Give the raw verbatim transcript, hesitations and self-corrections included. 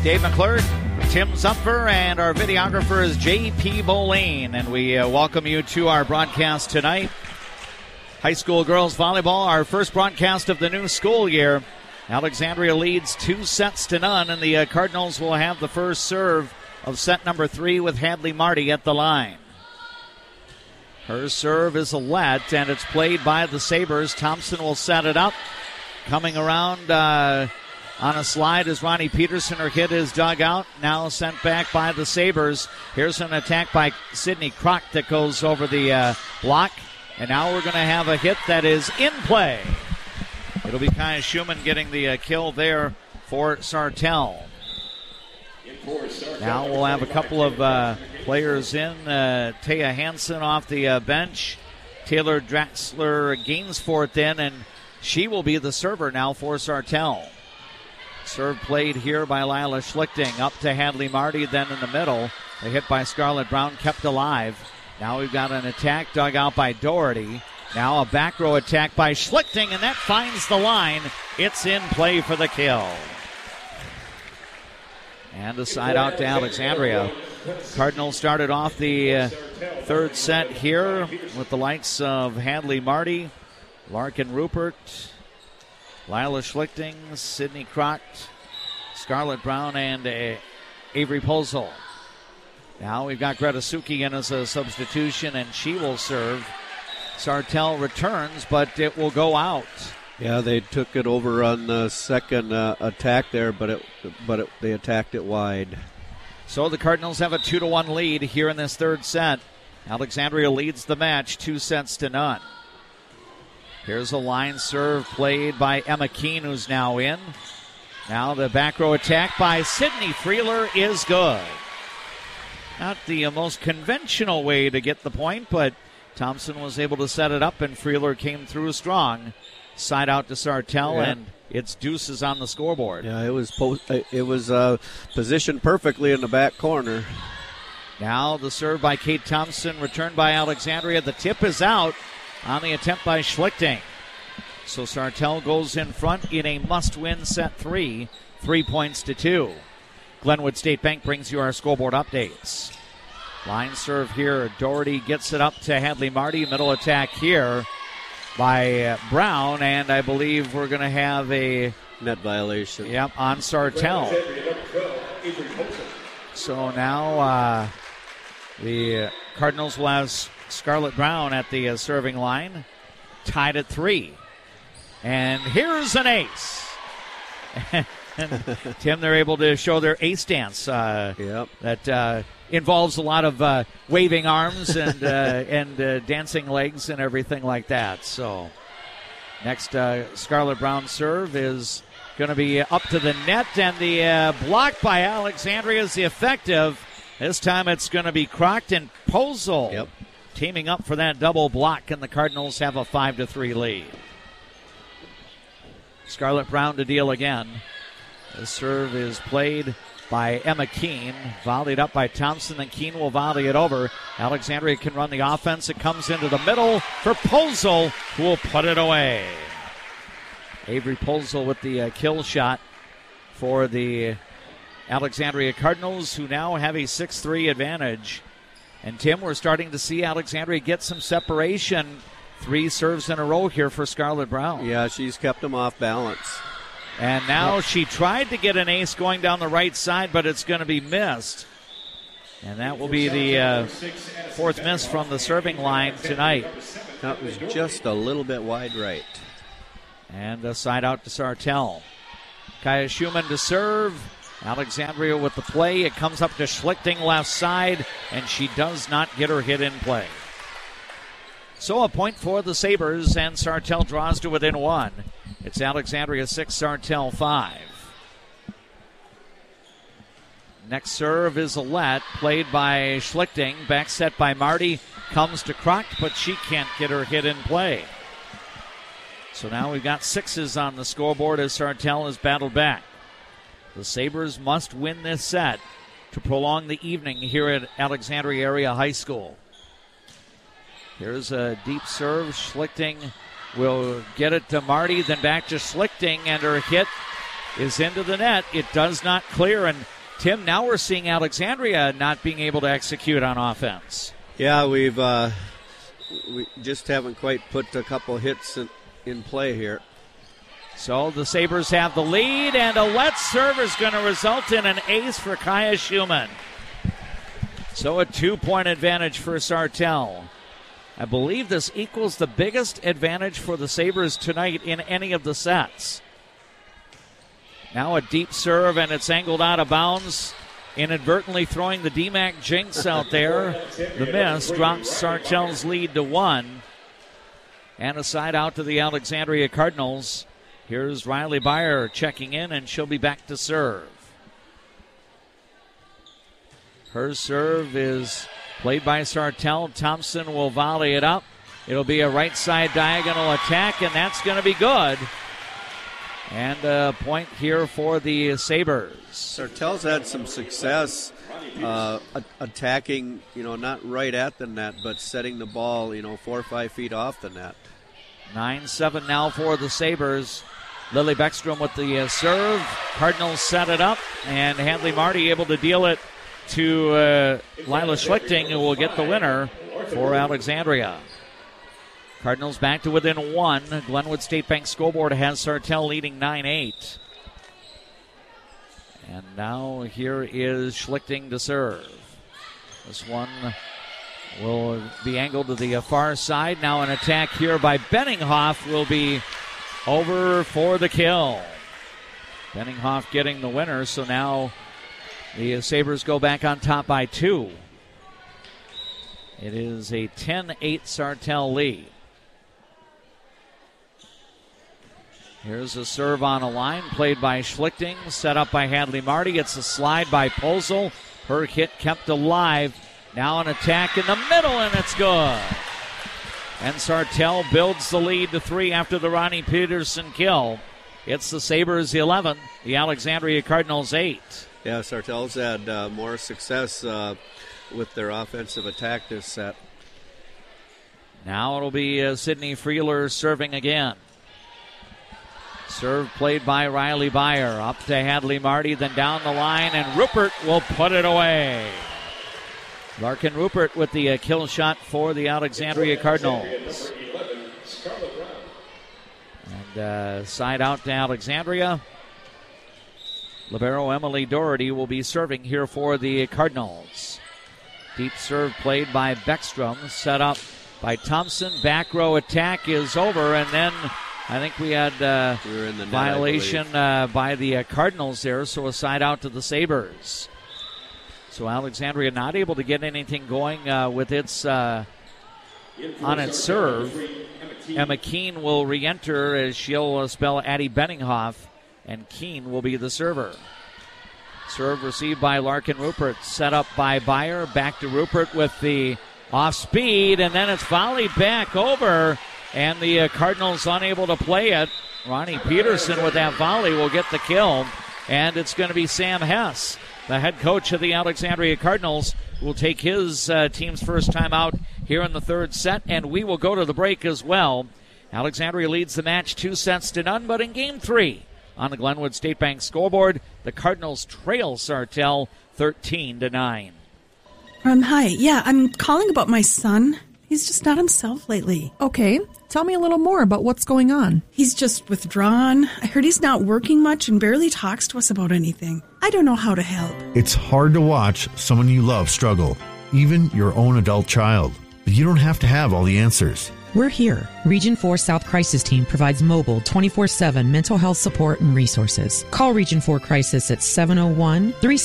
Dave McClure, Tim Zupfer, and our videographer is J P Boleen. And we uh, welcome you to our broadcast tonight. High school girls volleyball, our first broadcast of the new school year. Alexandria leads two sets to none, and the uh, Cardinals will have the first serve of set number three with Hadley Marty at the line. Her serve is a let, and it's played by the Sabres. Thompson will set it up. Coming around uh, on a slide is Ronnie Peterson. Her hit is dug out. Now sent back by the Sabres. Here's an attack by Sydney Kroc that goes over the uh, block. And now we're going to have a hit that is in play. It'll be Kaya Schumann getting the uh, kill there for Sartell. Now we'll have a couple of uh, players in. Uh, Taya Hansen off the uh, bench. Taylor Draxler Gainsforth in, and she will be the server now for Sartell. Serve played here by Lila Schlichting. Up to Hadley Marty, then in the middle. A hit by Scarlett Brown kept alive. Now we've got an attack dug out by Doherty. Now a back row attack by Schlichting, and that finds the line. It's in play for the kill. And a side out to Alexandria. Cardinals started off the uh, third set here with the likes of Hadley Marty, Larkin Rupert, Lila Schlichting, Sydney Kroc, Scarlett Brown, and uh, Avery Posel. Now we've got Greta Suki in as a substitution, and she will serve. Sartell returns, but it will go out. Yeah, they took it over on the second uh, attack there, but it, but it, they attacked it wide. So the Cardinals have a two to one lead here in this third set. Alexandria leads the match two sets to none. Here's a line serve played by Emma Keene, who's now in. Now the back row attack by Sydney Freeler is good. Not the most conventional way to get the point, but Thompson was able to set it up, and Freeler came through strong. Side out to Sartell, yeah. And it's deuces on the scoreboard. Yeah, it was po- it was uh, positioned perfectly in the back corner. Now the serve by Kate Thompson, returned by Alexandria. The tip is out on the attempt by Schlichting. So Sartell goes in front in a must-win set three, three points to two. Glenwood State Bank brings you our scoreboard updates. Line serve here. Doherty gets it up to Hadley Marty. Middle attack here by uh, Brown, and I believe we're going to have a net violation. Yep, on Sartell. So now uh, the Cardinals will have Scarlett Brown at the uh, serving line, tied at three. And here's an ace. And Tim, they're able to show their ace dance. Uh, yep. That uh, involves a lot of uh, waving arms and uh, and uh, dancing legs and everything like that. So next uh, Scarlett Brown serve is going to be up to the net, and the uh, block by Alexandria is the effective. This time it's going to be Kroc and Posel yep. teaming up for that double block, and the Cardinals have a five to three lead. Scarlett Brown to deal again. The serve is played by Emma Keene, volleyed up by Thompson, and Keene will volley it over. Alexandria can run the offense. It comes into the middle for Posel, who will put it away. Avery Posel with the uh, kill shot for the Alexandria Cardinals, who now have a six three advantage. And Tim, we're starting to see Alexandria get some separation. Three serves in a row here for Scarlett Brown. Yeah, she's kept them off balance. And now she tried to get an ace going down the right side, but it's going to be missed. And that will be the uh, fourth miss from the serving line tonight. That was just a little bit wide right. And a side out to Sartell. Kaya Schumann to serve. Alexandria with the play. It comes up to Schlichting left side, and she does not get her hit in play. So a point for the Sabres, and Sartell draws to within one. It's Alexandria six, Sartell five. Next serve is a let, played by Schlichting. Back set by Marty. Comes to Kroc, but she can't get her hit in play. So now we've got sixes on the scoreboard as Sartell has battled back. The Sabres must win this set to prolong the evening here at Alexandria Area High School. Here's a deep serve. Schlichting will get it to Marty, then back to Schlichting, and her hit is into the net. It does not clear, and Tim, now we're seeing Alexandria not being able to execute on offense. Yeah, we've uh, we just haven't quite put a couple hits in, in play here. So the Sabres have the lead, and a let serve is going to result in an ace for Kaya Schumann. So a two-point advantage for Sartell. I believe this equals the biggest advantage for the Sabres tonight in any of the sets. Now a deep serve, and it's angled out of bounds, inadvertently throwing the D MAC jinx out there. The miss drops Sartell's lead to one. And a side out to the Alexandria Cardinals. Here's Riley Byer checking in, and she'll be back to serve. Her serve is played by Sartell. Thompson will volley it up. It'll be a right side diagonal attack, and that's going to be good. And a point here for the Sabres. Sartell's had some success uh, a- attacking, you know, not right at the net, but setting the ball, you know, four or five feet off the net. nine seven now for the Sabres. Lily Beckstrom with the uh, serve. Cardinals set it up, and Hadley Marty able to deal it to uh, Lila Schlichting, who will get the winner for Alexandria. Cardinals back to within one. Glenwood State Bank scoreboard has Sartell leading nine eight. And now here is Schlichting to serve. This one will be angled to the far side. Now an attack here by Benninghoff will be over for the kill. Benninghoff getting the winner, so now the Sabres go back on top by two. It is a ten eight Sartell lead. Here's a serve on a line played by Schlichting, set up by Hadley Marty. It's a slide by Posel. Her hit kept alive. Now an attack in the middle, and it's good. And Sartell builds the lead to three after the Ronnie Peterson kill. It's the Sabres eleven, the Alexandria Cardinals eight. Yeah, Sartell's had uh, more success uh, with their offensive attack this set. Now it'll be uh, Sydney Freeler serving again. Serve played by Riley Byer. Up to Hadley Marty, then down the line, and Rupert will put it away. Larkin Rupert with the uh, kill shot for the Alexandria Cardinals. And uh, side out to Alexandria. Libero Emily Doherty will be serving here for the Cardinals. Deep serve played by Beckstrom, set up by Thompson. Back row attack is over, and then I think we had uh, we were in the net, violation uh, by the uh, Cardinals there, so a side out to the Sabres. So Alexandria not able to get anything going uh, with its uh, on its serve. Emma Keene will re-enter as she'll uh, spell Addie Benninghoff, and Keene will be the server. Serve received by Larkin Rupert, set up by Byer. Back to Rupert with the off speed, and then it's volleyed back over, and the uh, Cardinals unable to play it. Ronnie Peterson with that volley will get the kill, and it's going to be Sam Hess, the head coach of the Alexandria Cardinals, who will take his uh, team's first time out here in the third set, and we will go to the break as well. Alexandria leads the match two sets to none, but in game three on the Glenwood State Bank scoreboard, the Cardinals trail Sartell thirteen to nine. Um, hi. Yeah, I'm calling about my son. He's just not himself lately. Okay. Tell me a little more about what's going on. He's just withdrawn. I heard he's not working much and barely talks to us about anything. I don't know how to help. It's hard to watch someone you love struggle, even your own adult child. But you don't have to have all the answers. We're here. Region four South Crisis Team provides mobile twenty-four seven mental health support and resources. Call Region four Crisis at seven oh one, three